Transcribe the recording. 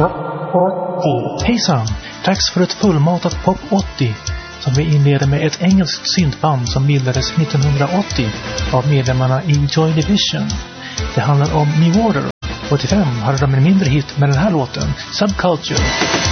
Pop 80. Hejsan, dags för ett fullmatat Pop 80 som vi inleder med ett engelskt syntband som bildades 1980 av medlemmarna i Joy Division. Det handlar om Me Water. 85 hade de en mindre hit med den här låten, Subculture.